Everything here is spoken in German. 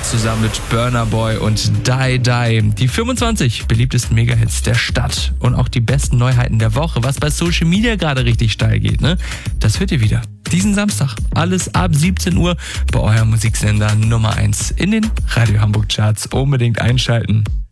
zusammen mit Burna Boy und Die Die. Die 25 beliebtesten Megahits der Stadt und auch die besten Neuheiten der Woche, was bei Social Media gerade richtig steil geht, ne? Das hört ihr wieder. Diesen Samstag, alles ab 17 Uhr bei eurem Musiksender Nummer 1 in den Radio Hamburg Charts. Unbedingt einschalten.